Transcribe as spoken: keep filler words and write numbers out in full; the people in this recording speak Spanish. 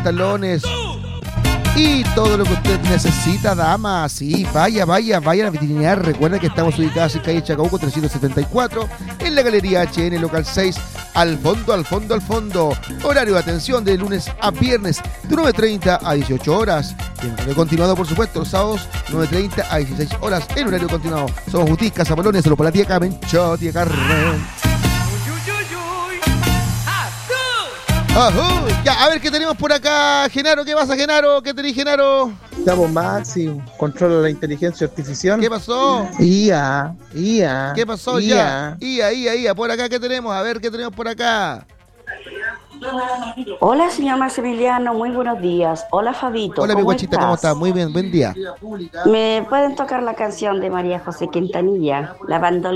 pantalones y todo lo que usted necesita, dama. Sí, vaya, vaya, vaya a la vitrinear. Recuerda que estamos ubicados en calle Chacabuco trescientos setenta y cuatro, en la Galería H N, local seis, al fondo, al fondo, al fondo. Horario de atención de lunes a viernes, de nueve treinta a dieciocho horas. Y en horario continuado, por supuesto, los sábados, nueve treinta a dieciséis horas, en horario continuado. Somos Butis, Casa Polonia, solo por la tía Carmen. Chao, tía Carmen. Ajú. Ya, a ver qué tenemos por acá, Genaro. ¿Qué pasa, Genaro? ¿Qué tenés, Genaro? Estamos Maxi, controla la inteligencia artificial. ¿Qué pasó? I A, I A. ¿Qué pasó I A. ya? I A, I A, I A. Por acá, ¿qué tenemos? A ver, ¿qué tenemos por acá? Hola, señor Maximiliano, muy buenos días. Hola, Fabito. Hola, mi ¿cómo guachita, estás? ¿cómo estás? Muy bien, buen día. ¿Me pueden tocar la canción de María José Quintanilla, La bandolera?